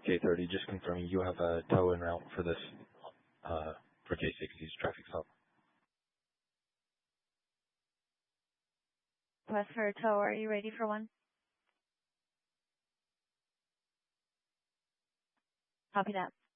K30, just confirming you have a tow en route for this, for K60's traffic stop. Request for a tow. Are you ready for one? Copy that.